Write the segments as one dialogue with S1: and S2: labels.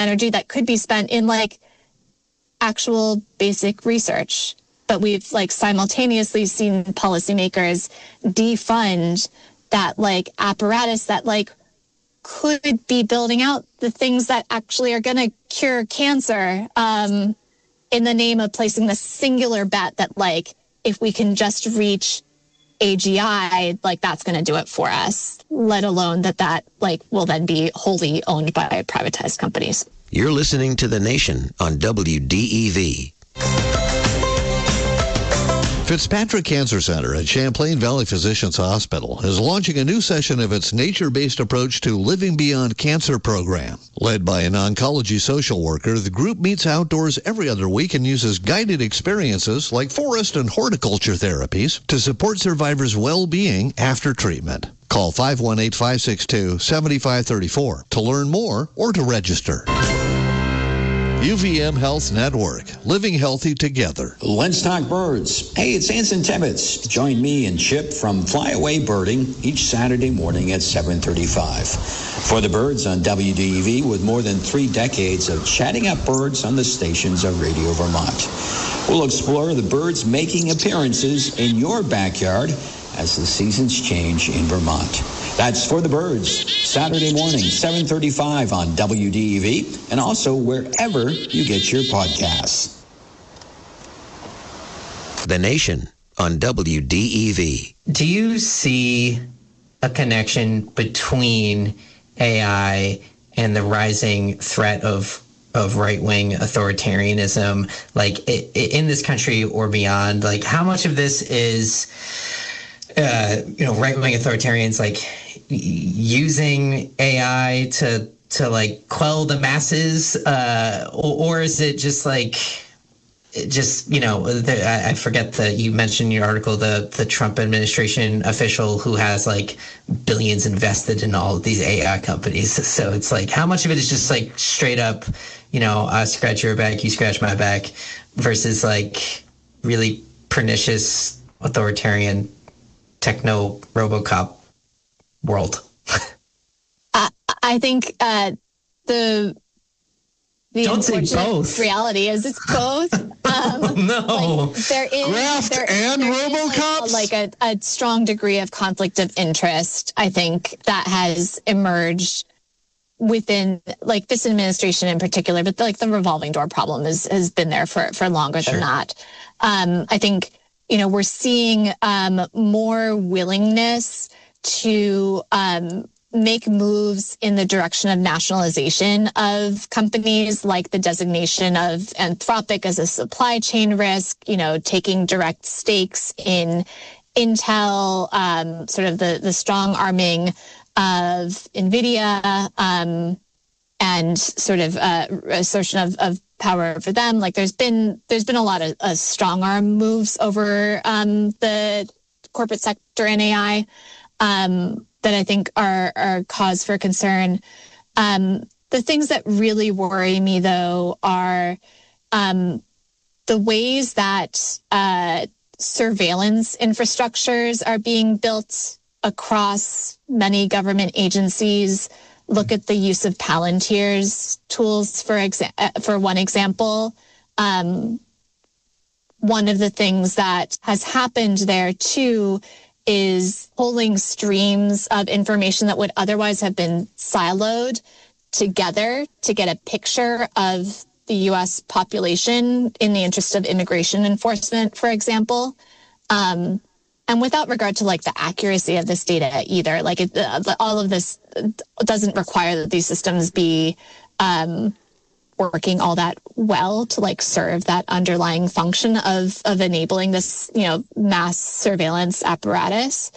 S1: energy that could be spent in like actual basic research. But we've like simultaneously seen policymakers defund that like apparatus that like could be building out the things that actually are going to cure cancer, in the name of placing the singular bet that like if we can just reach AGI, like that's going to do it for us, let alone that like will then be wholly owned by privatized companies.
S2: You're listening to The Nation on WDEV.
S3: Fitzpatrick Cancer Center at Champlain Valley Physicians Hospital is launching a new session of its nature-based approach to Living Beyond Cancer program. Led by an oncology social worker, the group meets outdoors every other week and uses guided experiences like forest and horticulture therapies to support survivors' well-being after treatment. Call 518-562-7534 to learn more or to register. UVM Health Network, living healthy together.
S4: Let's talk birds. Hey, it's Anson Tibbetts. Join me and Chip from Flyaway Birding each Saturday morning at 7:35. For the birds on WDEV, with more than 3 decades of chatting up birds on the stations of Radio Vermont. We'll explore the birds making appearances in your backyard as the seasons change in Vermont. That's For the Birds, Saturday morning, 7:35 on WDEV, and also wherever you get your podcasts.
S2: The Nation on WDEV.
S5: Do you see a connection between AI and the rising threat of right-wing authoritarianism, like in this country or beyond? Like, how much of this is right-wing authoritarians like using AI to like quell the masses, or is it just like I forget you mentioned in your article the Trump administration official who has like billions invested in all of these AI companies. So it's like, how much of it is just like straight up, I scratch your back, you scratch my back, versus like really pernicious authoritarian techno RoboCop world?
S1: I think the
S5: don't say both.
S1: Reality is it's both.
S5: No,
S1: like there is
S3: Graft and RoboCops,
S1: like a strong degree of conflict of interest. I think that has emerged within like this administration in particular, but like the revolving door problem has been there for longer than that. I think we're seeing more willingness to make moves in the direction of nationalization of companies, like the designation of Anthropic as a supply chain risk, taking direct stakes in Intel, sort of the strong arming of NVIDIA, and sort of assertion of power for them. Like there's been a lot of strong arm moves over the corporate sector in AI that I think are cause for concern. The things that really worry me, though, are the ways that surveillance infrastructures are being built across many government agencies. Look at the use of Palantir's tools, for one example. One of the things that has happened there, too, is pulling streams of information that would otherwise have been siloed together to get a picture of the U.S. population in the interest of immigration enforcement, for example. And without regard to like the accuracy of this data either, like all of this doesn't require that these systems be working all that well to like serve that underlying function of enabling this, mass surveillance apparatus.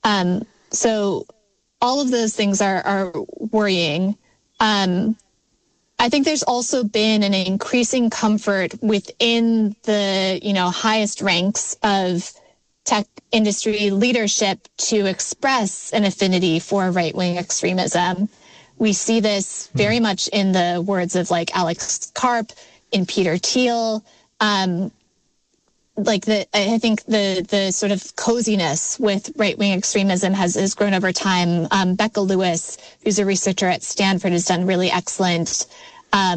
S1: So all of those things are worrying. I think there's also been an increasing comfort within the, highest ranks of tech industry leadership to express an affinity for right-wing extremism. We see this very much in the words of like Alex Karp, in Peter Thiel. I think the sort of coziness with right-wing extremism has grown over time. Becca Lewis, who's a researcher at Stanford, has done really excellent